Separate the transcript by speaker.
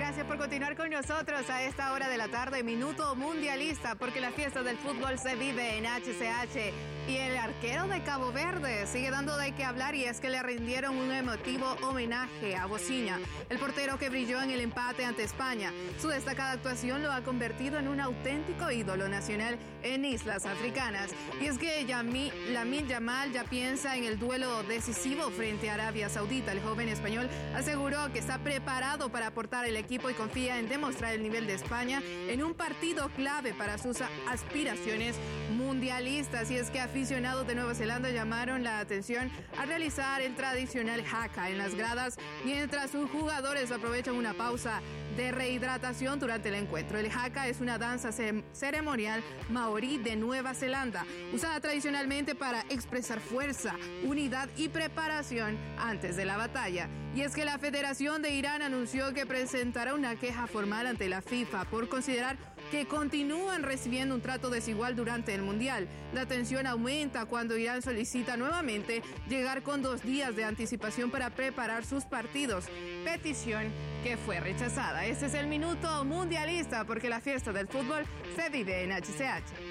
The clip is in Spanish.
Speaker 1: Gracias por continuar con nosotros a esta hora de la tarde, Minuto Mundialista, porque la fiesta del fútbol se vive en HCH. Y el arquero de Cabo Verde sigue dando de qué hablar, y es que le rindieron un emotivo homenaje a Bociña, el portero que brilló en el empate ante España. Su destacada actuación lo ha convertido en un auténtico ídolo nacional en islas africanas. Y es que Lamine Yamal ya piensa en el duelo decisivo frente a Arabia Saudita. El joven español aseguró que está preparado para aportar al equipo y confía en demostrar el nivel de España en un partido clave para sus aspiraciones mundialistas. Y es que aficionados de Nueva Zelanda llamaron la atención al realizar el tradicional haka en las gradas, mientras sus jugadores aprovechan una pausa de rehidratación durante el encuentro. El haka es una danza ceremonial maorí de Nueva Zelanda, usada tradicionalmente para expresar fuerza, unidad y preparación antes de la batalla. Y es que la Federación de Irán anunció que presentará una queja formal ante la FIFA por considerar que continúan recibiendo un trato desigual durante el Mundial. La tensión aumenta cuando Irán solicita nuevamente llegar con 2 días de anticipación para preparar sus partidos, petición que fue rechazada. Este es el Minuto Mundialista, porque la fiesta del fútbol se vive en HCH.